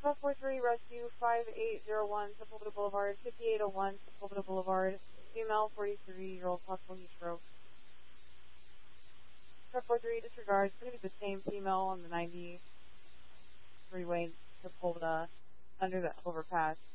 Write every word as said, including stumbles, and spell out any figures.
Plus four three, rescue five eight zero one, Sepulveda Boulevard, fifty-eight oh one, Sepulveda Boulevard, female, forty-three-year-old, possible heat stroke. Plus four three, disregard, it's going to be the same female on the ninety freeway, Sepulveda, under the overpass.